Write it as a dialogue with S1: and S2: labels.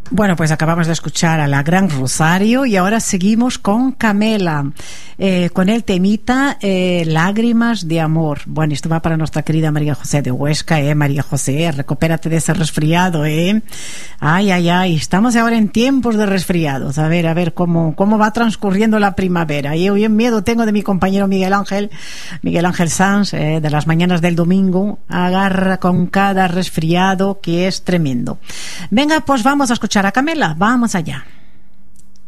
S1: Bueno, pues acabamos de escuchar a la Gran Rosario y ahora seguimos con Camela, con el temita Lágrimas de Amor. Bueno, esto va para nuestra querida María José de Huesca, María José, recupérate de ese resfriado, Ay, estamos ahora en tiempos de resfriados. A ver cómo va transcurriendo la primavera. Yo bien miedo tengo de mi compañero Miguel Ángel Sanz, de las mañanas del domingo, agarra con cada resfriado que es tremendo. Venga, pues vamos a escuchar a Camela, vamos allá.